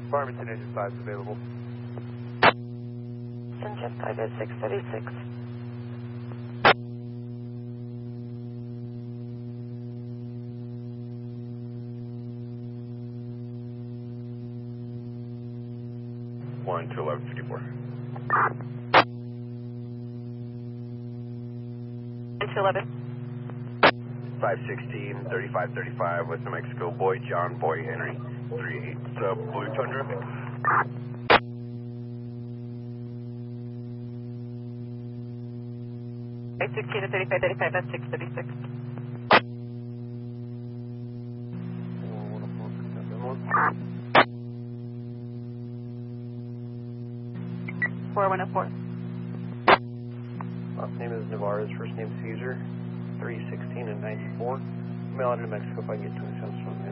Farmington engine 5 is available. Engine 5 is 636. One to 1154. 11. 516, 3535, West New Mexico, Boy John, Boy Henry, 38, Blue Tundra. 16 to 3535, that's 636. Four 104. Last name is Navarez, first name Caesar, 316 and 94. Mail out to New Mexico if I can get to his house.